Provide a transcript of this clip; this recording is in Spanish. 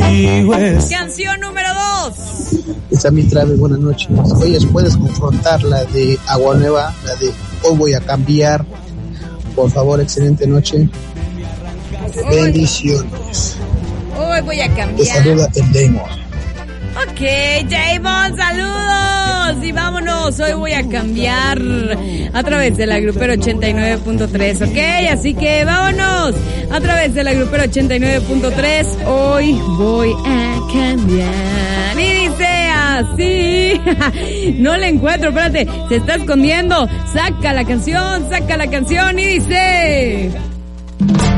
Canción número 2. Esa mi Travis, buenas noches. Oye, puedes confrontar la de Agua Nueva, la de Hoy Voy a Cambiar. Por favor, excelente noche. Bendiciones. Hoy voy a cambiar. Te saluda el Damon. Ok, Damon, saludos. Y vámonos, hoy voy a cambiar a través de la Grupera 89.3, ok, así que vámonos a través de la Grupera 89.3, hoy voy a cambiar. Y dice así, no la encuentro, espérate, se está escondiendo, saca la canción y dice...